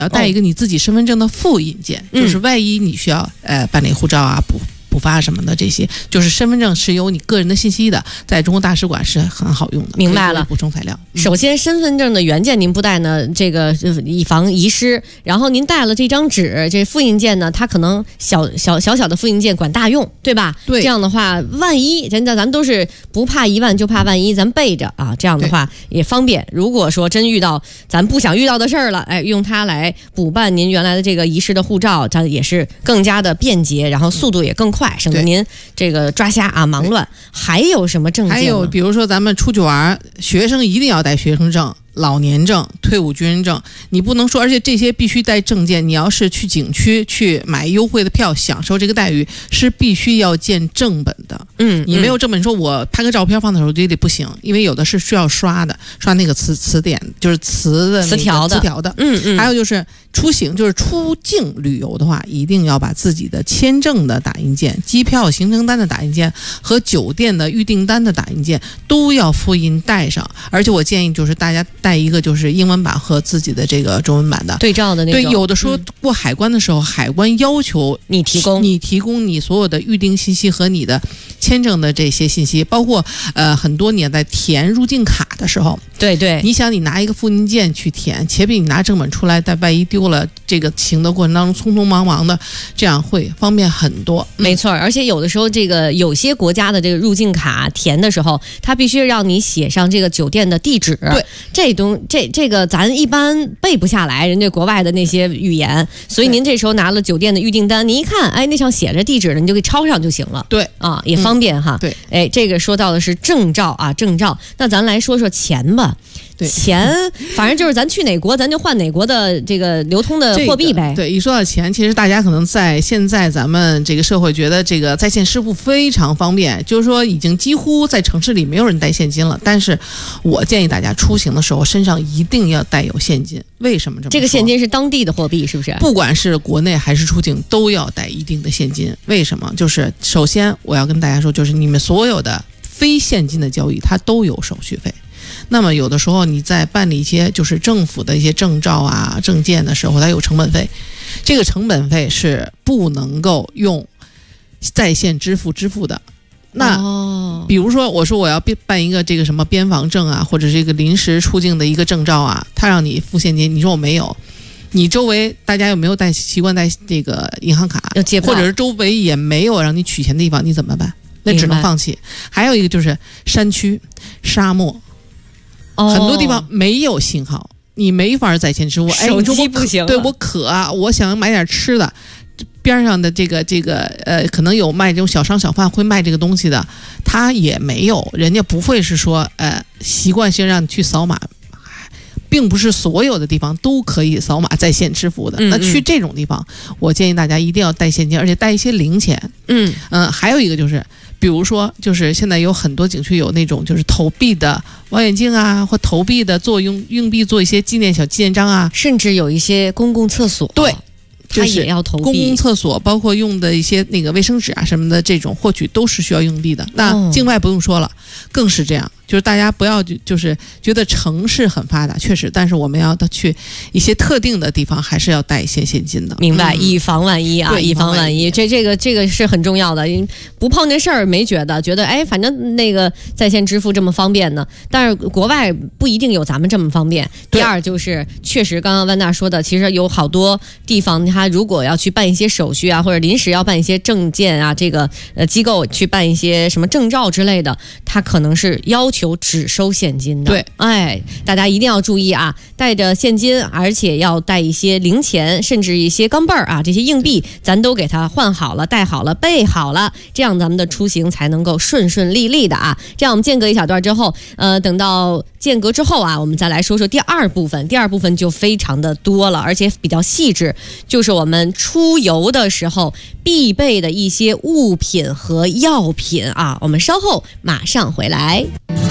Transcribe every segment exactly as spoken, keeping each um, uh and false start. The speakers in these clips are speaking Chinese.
要带一个你自己身份证的复印件， 嗯、 就是万一你需要呃办理护照啊补。补发什么的，这些就是身份证是有你个人的信息的，在中国大使馆是很好用的。 明白了， 补充材料。 嗯、首先，身份证的原件您不带呢，这个以防遗失。然后您带了这张纸，这复印件呢，它可能小小小小的复印件管大用，对吧？ 对。 这样的话，万一人家咱都是不怕一万就怕万一，咱备着啊，这样的话也方便。如果说真遇到咱不想遇到的事儿了，哎，用它来补办您原来的这个遗失的护照，它也是更加的便捷，然后速度也更快。快省得您这个抓瞎啊忙乱。还有什么证件？ 还有比如说咱们出去玩，学生一定要带学生证、老年证、退伍军人证，你不能说，而且这些必须带证件。你要是去景区去买优惠的票，享受这个待遇，是必须要见正本的。 嗯， 你没有正本，说我拍个照片放在手机里不行，因为有的是需要刷的，刷那个词词典，就是词的、那个、 词条的词条的。 嗯嗯。 还有就是出行，就是出境旅游的话，一定要把自己的签证的打印件、机票行程单的打印件和酒店的预订单的打印件都要复印带上。而且我建议就是大家带一个就是英文版和自己的这个中文版的对照的那种。 对，有的时候过海关的时候，嗯、海关要求你提供你提供你所有的预订信息和你的签证的这些信息，包括呃很多你在填入境卡的时候， 对对， 你想你拿一个复印件去填，且比你拿正本出来，但万一丢了，这个行的过程当中匆匆忙忙的，这样会方便很多。 嗯、没错，而且有的时候这个有些国家的这个入境卡填的时候，它必须让你写上这个酒店的地址。 对， 这东这这个咱一般背不下来，人家国外的那些语言，所以您这时候拿了酒店的预订单，您一看，哎，那上写着地址了，你就给抄上就行了。 对啊，也方便哈。 嗯、对， 哎，这个说到的是证照啊，证照。那咱来说说钱吧。钱，反正就是咱去哪国，咱就换哪国的这个流通的货币呗。 这个、对，一说到钱，其实大家可能在现在咱们这个社会觉得这个在线支付非常方便，就是说已经几乎在城市里没有人带现金了。但是我建议大家出行的时候身上一定要带有现金。为什么这么说？ 这个现金是当地的货币，是不是？ 不管是国内还是出境，都要带一定的现金。为什么？就是首先我要跟大家说，就是你们所有的非现金的交易，它都有手续费。那么有的时候你在办理一些就是政府的一些证照啊、证件的时候，它有成本费，这个成本费是不能够用在线支付支付的。那比如说我说我要办一个这个什么边防证啊，或者是一个临时出境的一个证照啊，他让你付现金，你说我没有，你周围大家有没有带习惯带这个银行卡，或者是周围也没有让你取钱的地方，你怎么办？那只能放弃。还有一个就是山区、沙漠。很多地方没有信号，你没法在线支付。哎， 手机不行， 对我渴啊，我想买点吃的。边上的这个这个呃，可能有卖这种小商小贩会卖这个东西的，他也没有，人家不会是说呃习惯性让你去扫码，并不是所有的地方都可以扫码在线支付的。 嗯嗯那去这种地方，我建议大家一定要带现金，而且带一些零钱。 嗯嗯、呃，还有一个就是。比如说，就是现在有很多景区有那种就是投币的望远镜啊，或投币的做用硬币做一些纪念小纪念章啊， 甚至有一些公共厕所， 对， 它也要投币。 公共厕所包括用的一些那个卫生纸啊什么的，这种获取都是需要硬币的。那境外不用说了，更是这样。就是大家不要就是觉得城市很发达，确实，但是我们要去一些特定的地方，还是要带一些现金的。 明白， 嗯、 以防万一啊，以防万一，这这个这个是很重要的。不碰这事儿没觉得，觉得哎，反正那个在线支付这么方便呢。但是国外不一定有咱们这么方便。第二就是确实刚刚万大说的，其实有好多地方，他如果要去办一些手续啊，或者临时要办一些证件啊，这个呃机构去办一些什么证照之类的，他可能是要求。只收现金的。 对， 哎，大家一定要注意啊，带着现金，而且要带一些零钱，甚至一些钢镚儿啊，这些硬币咱都给它换好了，带好了，备好了，这样咱们的出行才能够顺顺利利的啊。这样我们间隔一小段之后，呃，等到间隔之后啊，我们再来说说第二部分。第二部分就非常的多了，而且比较细致，就是我们出游的时候必备的一些物品和药品啊。我们稍后马上回来。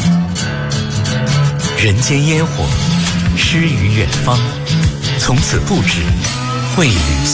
人间烟火，诗与远方，从此不止会旅。